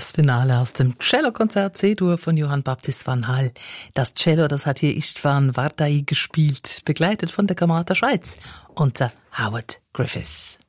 das Finale aus dem Cellokonzert C-Dur von Johann Baptist van Hall. Das Cello, das hat hier Istvan Vardai gespielt, begleitet von der Kammerata Schweiz unter Howard Griffiths.